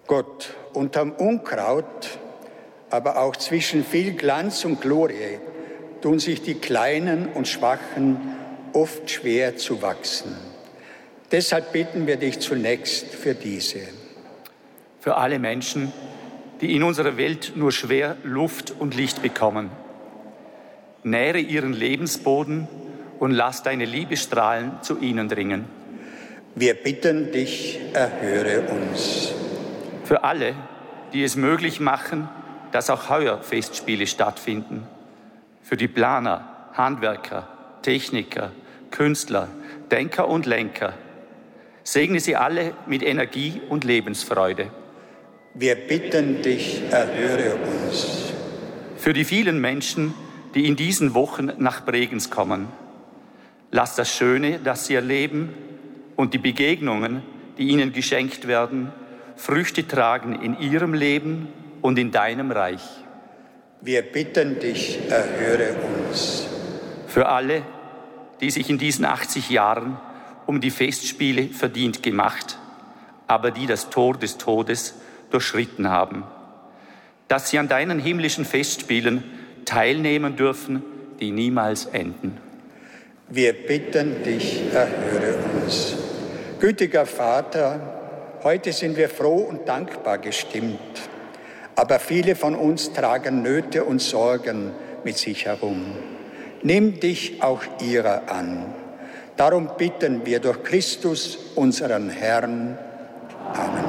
Gott, unterm Unkraut, aber auch zwischen viel Glanz und Glorie, tun sich die Kleinen und Schwachen oft schwer zu wachsen. Deshalb bitten wir dich zunächst für diese. Für alle Menschen, die in unserer Welt nur schwer Luft und Licht bekommen. Nähre ihren Lebensboden und lass deine Liebesstrahlen zu ihnen dringen. Wir bitten dich, erhöre uns. Für alle, die es möglich machen, dass auch heuer Festspiele stattfinden. Für die Planer, Handwerker, Techniker, Künstler, Denker und Lenker. Segne sie alle mit Energie und Lebensfreude. Wir bitten dich, erhöre uns. Für die vielen Menschen, die in diesen Wochen nach Bregenz kommen. Lass das Schöne, das sie erleben, und die Begegnungen, die ihnen geschenkt werden, Früchte tragen in ihrem Leben und in deinem Reich. Wir bitten dich, erhöre uns. Für alle, die sich in diesen 80 Jahren um die Festspiele verdient gemacht, aber die das Tor des Todes durchschritten haben, dass sie an deinen himmlischen Festspielen teilnehmen dürfen, die niemals enden. Wir bitten dich, erhöre uns. Gütiger Vater, heute sind wir froh und dankbar gestimmt, aber viele von uns tragen Nöte und Sorgen mit sich herum. Nimm dich auch ihrer an. Darum bitten wir durch Christus, unseren Herrn. Amen.